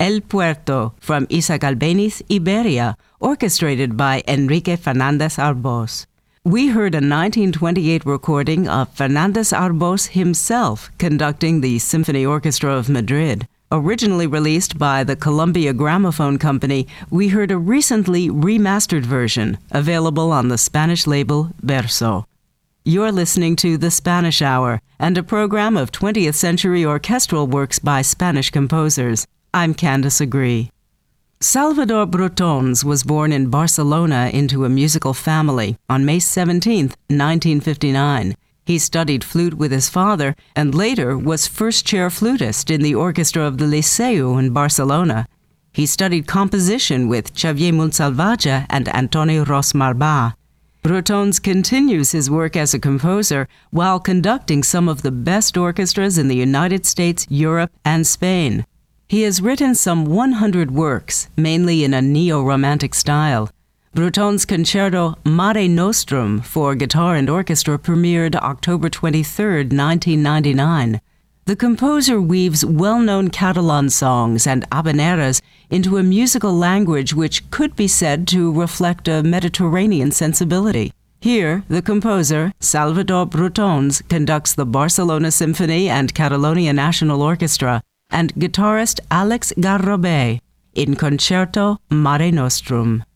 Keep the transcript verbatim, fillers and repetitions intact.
El Puerto from Isaac Albéniz, Iberia, orchestrated by Enrique Fernández Arbós. We heard a nineteen twenty-eight recording of Fernández Arbós himself conducting the Symphony Orchestra of Madrid. Originally released by the Columbia Gramophone Company, we heard a recently remastered version, available on the Spanish label Verso. You're listening to The Spanish Hour, and a program of twentieth century orchestral works by Spanish composers. I'm Candace Agree. Salvador Brotons was born in Barcelona into a musical family on May seventeenth, nineteen fifty-nine. He studied flute with his father and later was first-chair flutist in the orchestra of the Liceu in Barcelona. He studied composition with Xavier Montsalvatge and Antoni Ros Marbà. Brotons continues his work as a composer while conducting some of the best orchestras in the United States, Europe, and Spain. He has written some one hundred works, mainly in a neo-romantic style. Brotons' concerto Mare Nostrum for guitar and orchestra premiered October twenty-third, nineteen ninety-nine. The composer weaves well-known Catalan songs and habaneras into a musical language which could be said to reflect a Mediterranean sensibility. Here, the composer, Salvador Brotons, conducts the Barcelona Symphony and Catalonia National Orchestra, and guitarist Alex Garrobet in Concerto Mare Nostrum.